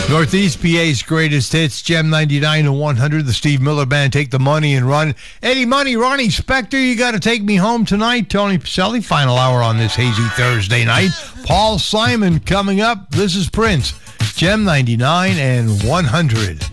Northeast PA's greatest hits, Gem 99 and 100. The Steve Miller Band, Take the Money and Run. Eddie Money, Ronnie Spector, You Gotta Take Me Home Tonight. Tony Pacelli, final hour on this hazy Thursday night. Paul Simon coming up. This is Prince, Gem 99 and 100.